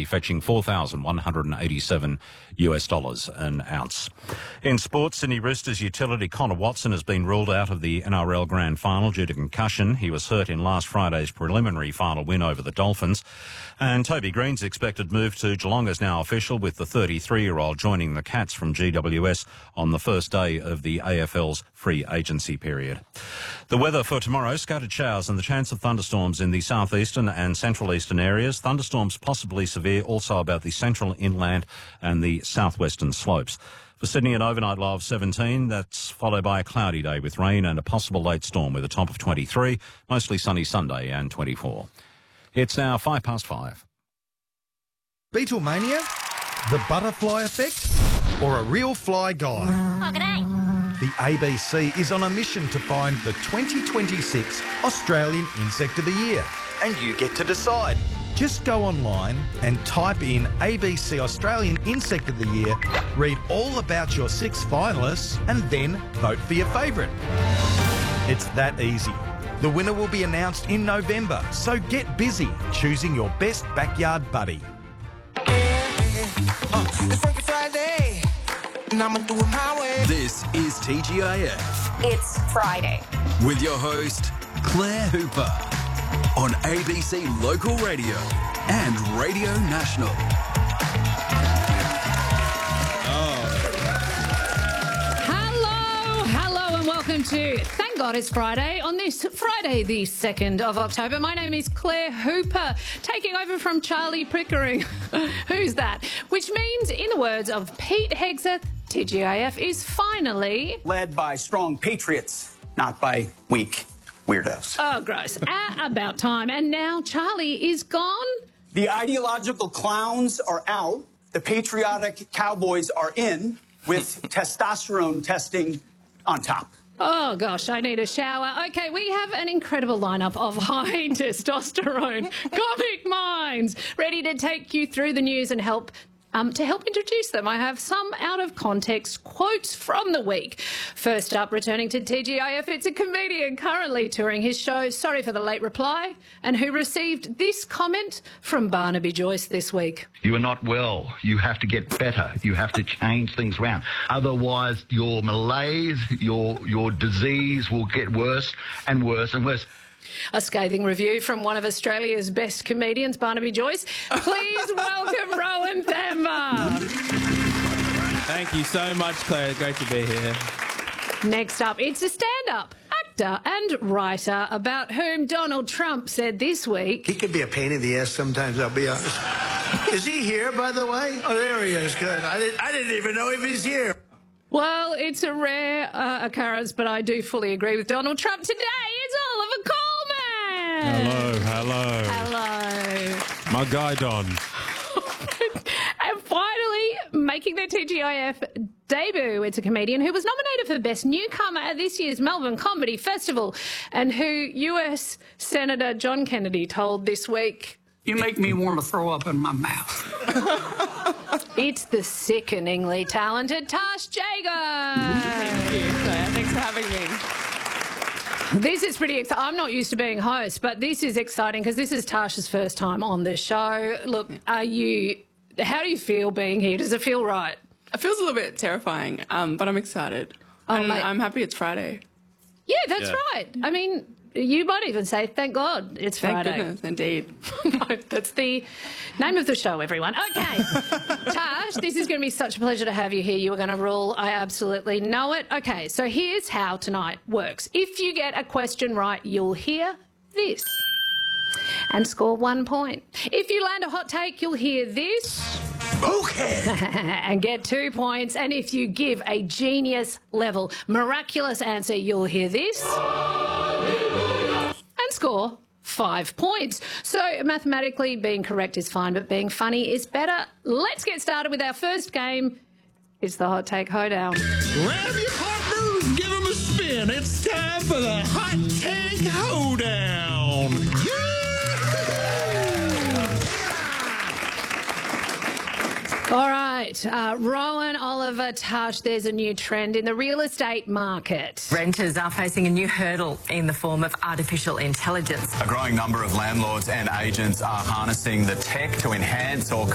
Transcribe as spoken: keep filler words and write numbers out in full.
fetching four thousand one hundred eighty-seven US dollars an ounce. In sports, Sydney Roosters utility Connor Watson has been ruled out of the N R L Grand Final due to concussion. He was hurt in last Friday's preliminary final win over the Dolphins. And Toby Green's expected move to Geelong is now official, with the thirty-three-year-old joining the Cats from G W S on the first day of the A F L's free agency period. The weather for tomorrow: scattered showers and the chance of thunderstorms in the southeastern and central eastern areas. Thunderstorms possibly severe also about the central inland and the southwestern slopes. For Sydney, an overnight low of seventeen. That's followed by a cloudy day with rain and a possible late storm with a top of twenty-three. Mostly sunny Sunday and twenty-four. It's now five past five. Beatlemania, the butterfly effect, or a real fly guy? Oh, g'day. The A B C is on a mission to find the twenty twenty-six Australian Insect of the Year. And you get to decide. Just go online and type in A B C Australian Insect of the Year, read all about your six finalists, and then vote for your favourite. It's that easy. The winner will be announced in November, so get busy choosing your best backyard buddy. This is T G I F. It's Friday. With your host, Claire Hooper, on A B C Local Radio and Radio National. Hello, hello and welcome to Thank God It's Friday on this Friday, the second of October. My name is Claire Hooper, taking over from Charlie Pickering. Who's that? Which means, in the words of Pete Hegseth, T G I F is finally led by strong patriots, not by weak weirdos. Oh, gross. Ah, about time. And now Charlie is gone. The ideological clowns are out. The patriotic cowboys are in, with testosterone testing on top. Oh, gosh, I need a shower. OK, we have an incredible lineup of high testosterone comic minds ready to take you through the news and help Um, to help introduce them, I have some out-of-context quotes from the week. First up, returning to T G I F, it's a comedian currently touring his show, sorry for the late reply, and who received this comment from Barnaby Joyce this week. You are not well. You have to get better. You have to change things around. Otherwise, your malaise, your your disease will get worse and worse and worse. A scathing review from one of Australia's best comedians, Barnaby Joyce. Please welcome Rowan Thamma. Thank you so much, Claire. Great to be here. Next up, it's a stand-up actor and writer about whom Donald Trump said this week, he can be a pain in the ass sometimes, I'll be honest. Is he here, by the way? Oh, there he is. Good. I didn't, I didn't even know if he's here. well, it's a rare uh, occurrence, but I do fully agree with Donald Trump. Today, it's Oliver Coleman. Hello, hello. Hello. My guy, Don. And finally, making their T G I F debut, it's a comedian who was nominated for Best Newcomer at this year's Melbourne Comedy Festival and who U S Senator John Kennedy told this week, "You make me want to throw up in my mouth." It's the sickeningly talented Tash Jago. Thank you, Claire. Thanks for having me. This is pretty exciting. I'm not used to being host, but this is exciting because this is Tash's first time on the show. Look, are you, how do you feel being here? Does it feel right? It feels a little bit terrifying, um, but I'm excited. Oh, and mate. I'm happy it's Friday. Yeah, that's Yeah. right. I mean, you might even say, thank God it's Thank Friday. goodness, indeed. No, that's the name of the show, everyone. Okay. Tash, this is going to be such a pleasure to have you here. You are going to rule. I absolutely know it. Okay, so here's how tonight works. If you get a question right, you'll hear this and score one point. If you land a hot take, you'll hear this. Okay. And get two points. And if you give a genius level, miraculous answer, you'll hear this and score five points. So mathematically, being correct is fine, but being funny is better. Let's get started with our first game. It's the Hot Take Hoedown. Grab your partners, give them a spin. It's time for the Hot Take Hoedown. Yeah! All right, uh, Rowan, Oliver, Tash, there's a new trend in the real estate market. Renters are facing a new hurdle in the form of artificial intelligence. A growing number of landlords and agents are harnessing the tech to enhance or